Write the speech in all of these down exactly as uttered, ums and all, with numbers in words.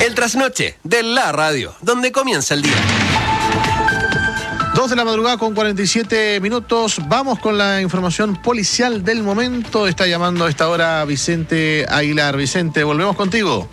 El trasnoche de la radio, donde comienza el día. Dos de la madrugada con cuarenta y siete minutos. Vamos con la información policial del momento. Está llamando a esta hora Vicente Aguilar. Vicente, volvemos contigo.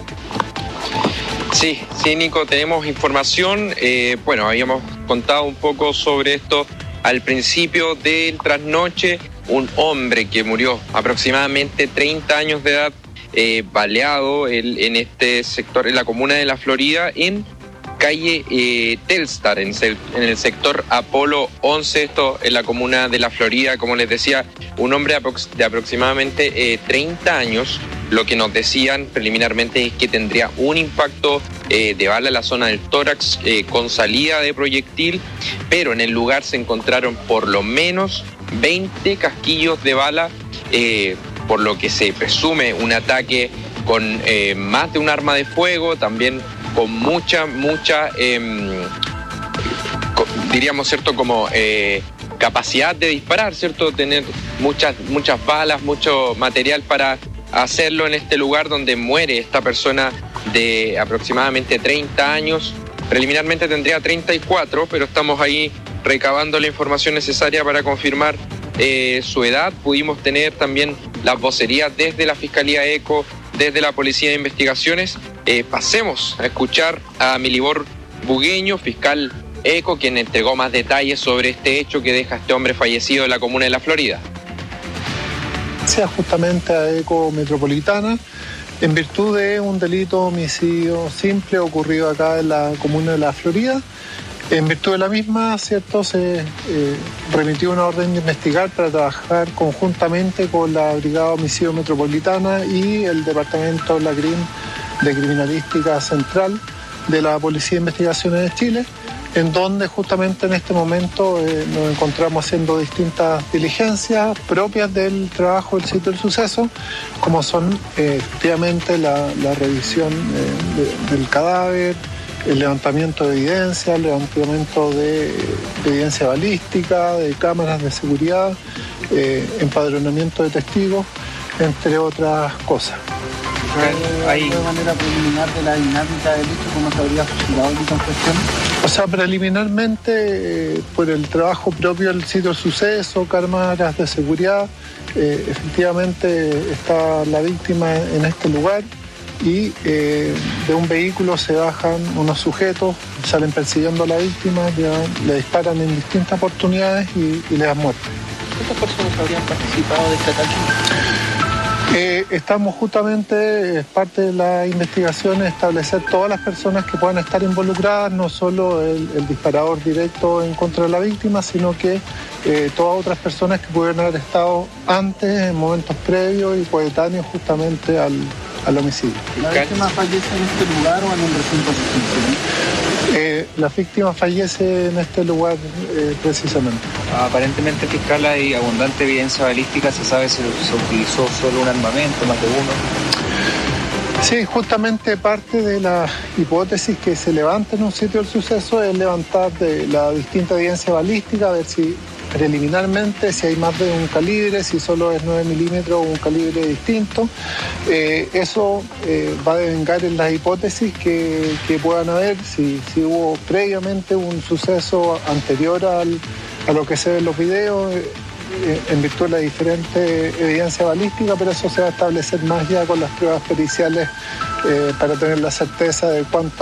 Sí, sí, Nico, tenemos información. Eh, bueno, habíamos contado un poco sobre esto al principio del trasnoche. Un hombre que murió aproximadamente treinta años de edad, eh, baleado el, en este sector, en la comuna de La Florida, en calle eh, Telstar, en, en el sector Apolo once, esto en la comuna de La Florida. Como les decía, un hombre de aproximadamente eh, treinta años. Lo que nos decían preliminarmente es que tendría un impacto eh, de bala en la zona del tórax eh, con salida de proyectil, pero en el lugar se encontraron por lo menos veinte casquillos de bala, eh, por lo que se presume un ataque con eh, más de un arma de fuego, también con mucha, mucha, eh, diríamos, ¿cierto?, como eh, capacidad de disparar, ¿cierto?, tener muchas, muchas balas, mucho material para hacerlo en este lugar donde muere esta persona de aproximadamente treinta años. Preliminarmente tendría treinta y cuatro, pero estamos ahí recabando la información necesaria para confirmar eh, su edad. Pudimos tener también las vocerías desde la Fiscalía ECO, desde la Policía de Investigaciones. Eh, pasemos a escuchar a Milibor Bugueño, fiscal ECO, quien entregó más detalles sobre este hecho que deja a este hombre fallecido en la comuna de La Florida. Justamente a ECO Metropolitana, en virtud de un delito homicidio simple ocurrido acá en la comuna de La Florida. En virtud de la misma, ¿cierto?, se eh, remitió una orden de investigar para trabajar conjuntamente con la Brigada Homicidio Metropolitana y el Departamento LACRIM de Criminalística Central de la Policía de Investigaciones de Chile, en donde justamente en este momento eh, nos encontramos haciendo distintas diligencias propias del trabajo del sitio del suceso, como son eh, efectivamente la, la revisión eh, de, del cadáver, el levantamiento de evidencia, el levantamiento de, de evidencia balística, de cámaras de seguridad, eh, empadronamiento de testigos, entre otras cosas. ¿Hay de manera preliminar de la dinámica del hecho cómo se habría suscitado en cuestión? O sea, preliminarmente, eh, por el trabajo propio del sitio del suceso, cámaras de seguridad, eh, efectivamente está la víctima en este lugar y eh, de un vehículo se bajan unos sujetos, salen persiguiendo a la víctima, ya, le disparan en distintas oportunidades y, y le dan muerte. ¿Cuántas personas habrían participado de este ataque? Eh, estamos justamente, es parte de la investigación, establecer todas las personas que puedan estar involucradas, no solo el, el disparador directo en contra de la víctima, sino que eh, todas otras personas que pudieran haber estado antes, en momentos previos y coetáneos justamente al, al homicidio. ¿La víctima fallece en este lugar o en un recinto distinto? Eh, la víctima fallece en este lugar eh, precisamente. Aparentemente, fiscal, hay abundante evidencia balística. ¿Se sabe si se utilizó solo un armamento, más de uno? Sí, justamente parte de la hipótesis que se levanta en un sitio del suceso es levantar de la distinta evidencia balística, a ver si preliminarmente si hay más de un calibre, si solo es nueve milímetros o un calibre distinto. Eh, eso eh, va a devengar en las hipótesis que, que puedan haber, si, si hubo previamente un suceso anterior al, a lo que se ve en los videos, eh, en virtud de la diferente evidencia balística, pero eso se va a establecer más ya con las pruebas periciales eh, para tener la certeza de cuánto